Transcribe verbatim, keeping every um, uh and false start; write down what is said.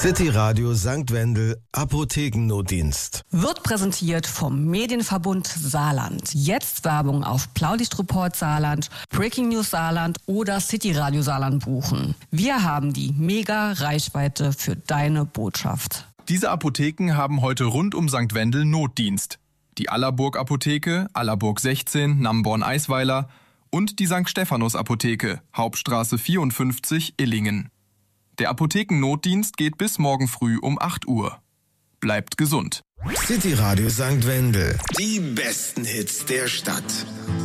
City Radio Sankt Wendel Apothekennotdienst. Wird präsentiert vom Medienverbund Saarland. Jetzt Werbung auf Blaulichtreport Saarland, Breaking News Saarland oder City Radio Saarland buchen. Wir haben die mega Reichweite für deine Botschaft. Diese Apotheken haben heute rund um Sankt Wendel Notdienst. Die Allerburg Apotheke, Allerburg sechzehn, Namborn-Eisweiler und die Sankt Stephanus Apotheke, Hauptstraße vierundfünfzig, Illingen. Der Apothekennotdienst geht bis morgen früh um acht Uhr. Bleibt gesund. City Radio Sankt Wendel. Die besten Hits der Stadt.